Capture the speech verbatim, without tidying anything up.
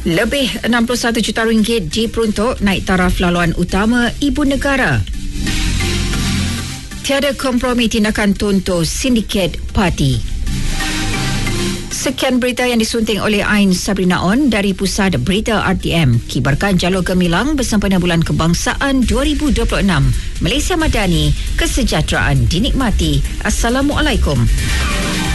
Lebih enam puluh satu juta ringgit diperuntuk naik taraf laluan utama ibu negara. Tiada kompromi tindakan tonto sindiket parti. Sekian berita yang disunting oleh Ain Sabrina On dari Pusat Berita R T M. Kibarkan jalur gemilang bersempena Bulan Kebangsaan dua ribu dua puluh enam. Malaysia Madani, kesejahteraan dinikmati. Assalamualaikum.